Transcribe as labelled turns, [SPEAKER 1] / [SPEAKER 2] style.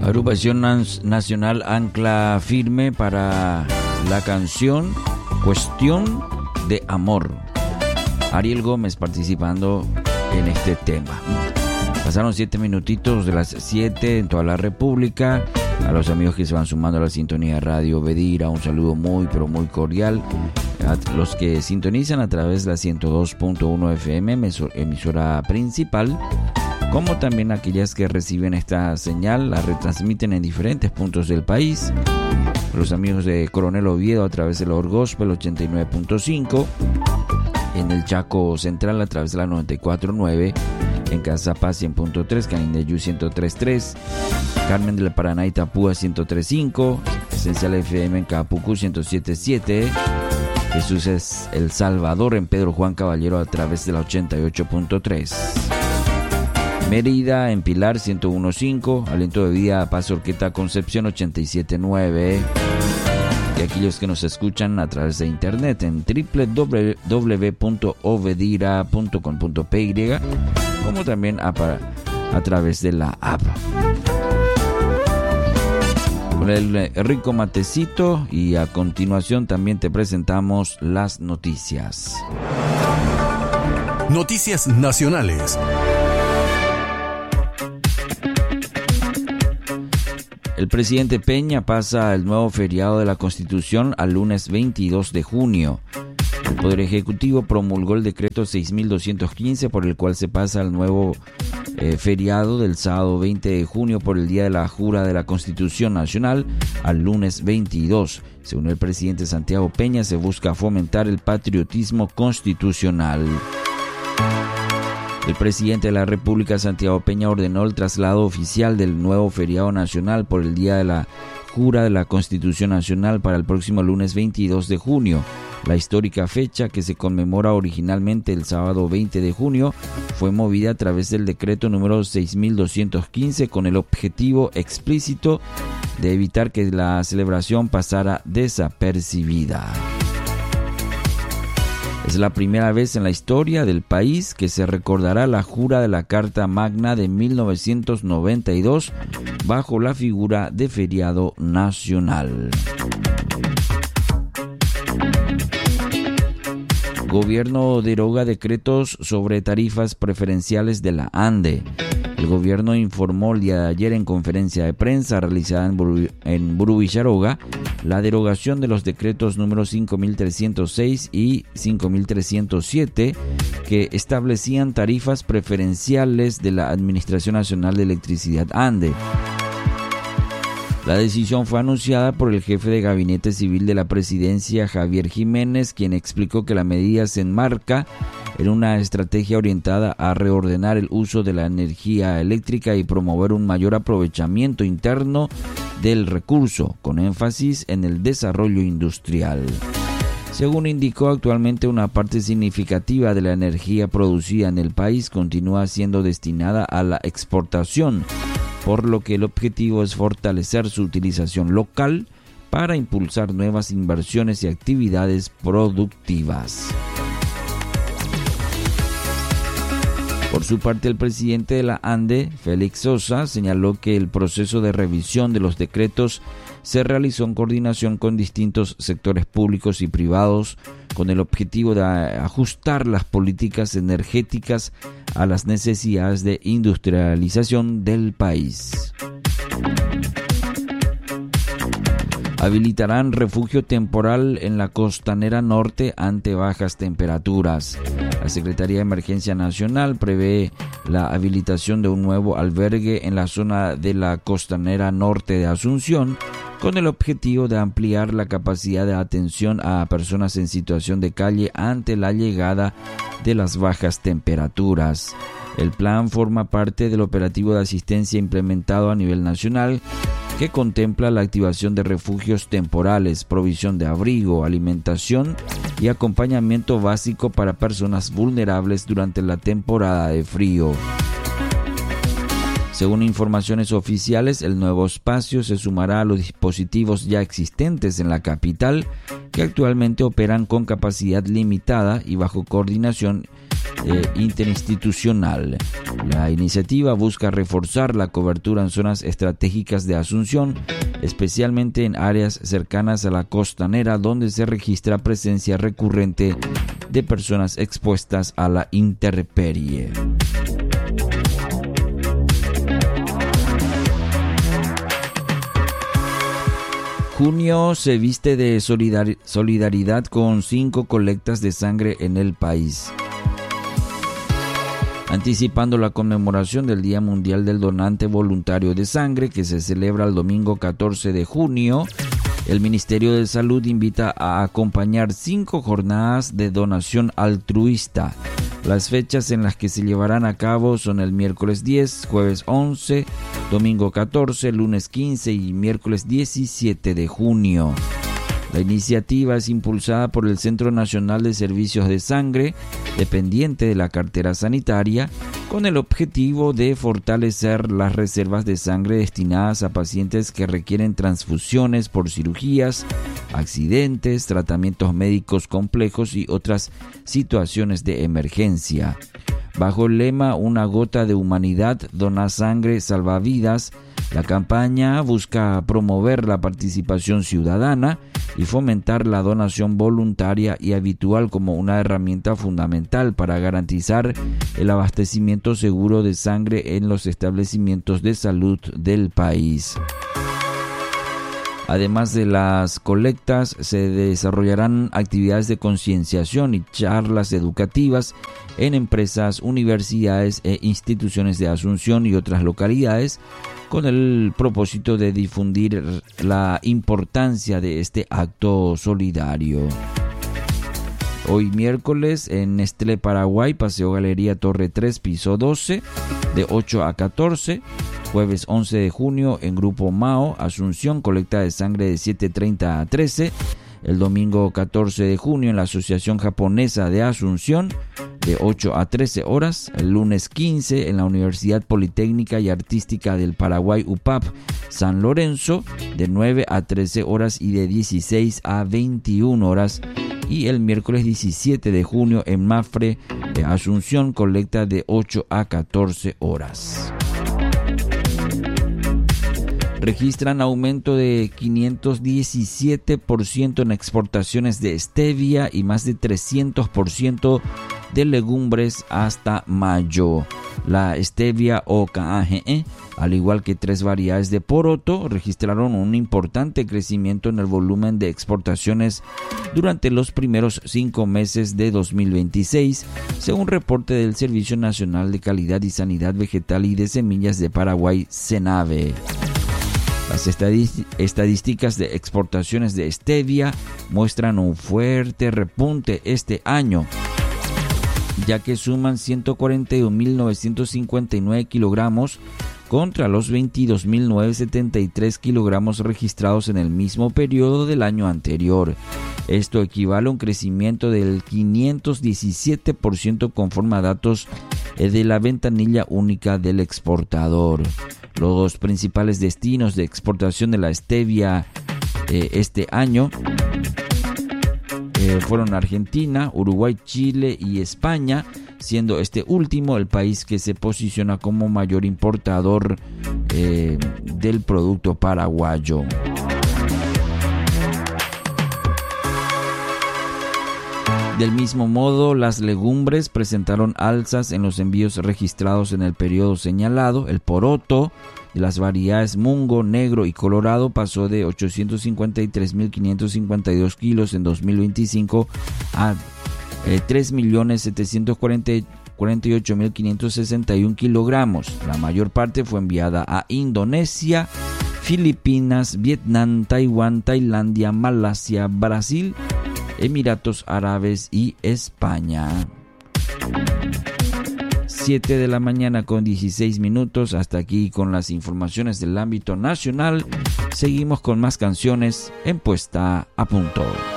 [SPEAKER 1] Agrupación Nacional ancla firme para la canción Cuestión de Amor. Ariel Gómez participando en este tema. Pasaron 7 minutitos de las 7 en toda la República. A los amigos que se van sumando a la sintonía de Radio Vedira, un saludo muy pero muy cordial. A los que sintonizan a través de la 102.1 FM, emisora principal, como también aquellas que reciben esta señal, la retransmiten en diferentes puntos del país. Los amigos de Coronel Oviedo a través de la Orgospel 89.5, en el Chaco Central a través de la 94.9, en Cazapá 100.3, Canindeyú 103.3, Carmen del Paraná Itapúa 103.5, Esencial FM en Capucú 107.7, Jesús es El Salvador en Pedro Juan Caballero a través de la 88.3. Mérida en Pilar 101.5, Aliento de Vida Paz Orqueta Concepción 87.9, y aquellos que nos escuchan a través de internet en www.ovedira.com.py, como también a través de la app. Con el rico matecito, y a continuación también te presentamos las noticias.
[SPEAKER 2] Noticias nacionales.
[SPEAKER 1] El presidente Peña pasa el nuevo feriado de la Constitución al lunes 22 de junio. El Poder Ejecutivo promulgó el decreto 6.215 por el cual se pasa al nuevo feriado del sábado 20 de junio por el día de la jura de la Constitución Nacional al lunes 22. Según el presidente Santiago Peña, se busca fomentar el patriotismo constitucional. El presidente de la República, Santiago Peña, ordenó el traslado oficial del nuevo feriado nacional por el día de la jura de la Constitución Nacional para el próximo lunes 22 de junio. La histórica fecha, que se conmemora originalmente el sábado 20 de junio, fue movida a través del decreto número 6.215 con el objetivo explícito de evitar que la celebración pasara desapercibida. Es la primera vez en la historia del país que se recordará la jura de la Carta Magna de 1992 bajo la figura de feriado nacional. Gobierno deroga decretos sobre tarifas preferenciales de la ANDE. El gobierno informó el día de ayer en conferencia de prensa realizada en Burú-Villaroga la derogación de los decretos números 5.306 y 5.307 que establecían tarifas preferenciales de la Administración Nacional de Electricidad ANDE. La decisión fue anunciada por el jefe de Gabinete Civil de la Presidencia, Javier Jiménez, quien explicó que la medida se enmarca en una estrategia orientada a reordenar el uso de la energía eléctrica y promover un mayor aprovechamiento interno del recurso, con énfasis en el desarrollo industrial. Según indicó, actualmente una parte significativa de la energía producida en el país continúa siendo destinada a la exportación, por lo que el objetivo es fortalecer su utilización local para impulsar nuevas inversiones y actividades productivas. Por su parte, el presidente de la ANDE, Félix Sosa, señaló que el proceso de revisión de los decretos se realizó en coordinación con distintos sectores públicos y privados con el objetivo de ajustar las políticas energéticas a las necesidades de industrialización del país. Habilitarán refugio temporal en la costanera norte ante bajas temperaturas. La Secretaría de Emergencia Nacional prevé la habilitación de un nuevo albergue en la zona de la costanera norte de Asunción, con el objetivo de ampliar la capacidad de atención a personas en situación de calle ante la llegada de las bajas temperaturas. El plan forma parte del operativo de asistencia implementado a nivel nacional, que contempla la activación de refugios temporales, provisión de abrigo, alimentación y acompañamiento básico para personas vulnerables durante la temporada de frío. Según informaciones oficiales, el nuevo espacio se sumará a los dispositivos ya existentes en la capital, que actualmente operan con capacidad limitada y bajo coordinación interinstitucional. La iniciativa busca reforzar la cobertura en zonas estratégicas de Asunción, especialmente en áreas cercanas a la costanera, donde se registra presencia recurrente de personas expuestas a la intemperie. Junio se viste de solidaridad con 5 colectas de sangre en el país. Anticipando la conmemoración del Día Mundial del Donante Voluntario de Sangre, que se celebra el domingo 14 de junio, el Ministerio de Salud invita a acompañar 5 jornadas de donación altruista. Las fechas en las que se llevarán a cabo son el miércoles 10, jueves 11, domingo 14, lunes 15 y miércoles 17 de junio. La iniciativa es impulsada por el Centro Nacional de Servicios de Sangre, dependiente de la cartera sanitaria, con el objetivo de fortalecer las reservas de sangre destinadas a pacientes que requieren transfusiones por cirugías, accidentes, tratamientos médicos complejos y otras situaciones de emergencia. Bajo el lema Una gota de humanidad, dona sangre, salva vidas, la campaña busca promover la participación ciudadana y fomentar la donación voluntaria y habitual como una herramienta fundamental para garantizar el abastecimiento seguro de sangre en los establecimientos de salud del país. Además de las colectas, se desarrollarán actividades de concienciación y charlas educativas en empresas, universidades e instituciones de Asunción y otras localidades, con el propósito de difundir la importancia de este acto solidario. Hoy miércoles en Nestlé Paraguay, Paseo Galería Torre 3, piso 12, de 8 a 14. Jueves 11 de junio en Grupo Mao, Asunción, colecta de sangre de 7:30 a 13. El domingo 14 de junio en la Asociación Japonesa de Asunción, de 8 a 13 horas. El lunes 15 en la Universidad Politécnica y Artística del Paraguay, UPAP, San Lorenzo, de 9 a 13 horas y de 16 a 21 horas. Y el miércoles 17 de junio en Mafre, de Asunción, colecta de 8 a 14 horas. Registran aumento de 517% en exportaciones de stevia y más de 300% de legumbres hasta mayo. La stevia o KAGE, al igual que 3 variedades de poroto, registraron un importante crecimiento en el volumen de exportaciones durante los primeros 5 meses de 2026, según reporte del Servicio Nacional de Calidad y Sanidad Vegetal y de Semillas de Paraguay, SENAVE. Las estadísticas de exportaciones de stevia muestran un fuerte repunte este año, ya que suman 141.959 kilogramos contra los 22.973 kilogramos registrados en el mismo periodo del año anterior. Esto equivale a un crecimiento del 517% conforme a datos de la ventanilla única del exportador. Los principales destinos de exportación de la stevia este año fueron Argentina, Uruguay, Chile y España, siendo este último el país que se posiciona como mayor importador del producto paraguayo. Del mismo modo, las legumbres presentaron alzas en los envíos registrados en el periodo señalado. El poroto de las variedades Mungo, Negro y Colorado pasó de 853.552 kilos en 2025 a 3.748.561 kilogramos. La mayor parte fue enviada a Indonesia, Filipinas, Vietnam, Taiwán, Tailandia, Malasia, Brasil, Emiratos Árabes y España. 7 de la mañana con 16 minutos. Hasta aquí con las informaciones del ámbito nacional. Seguimos con más canciones en Puesta a Punto.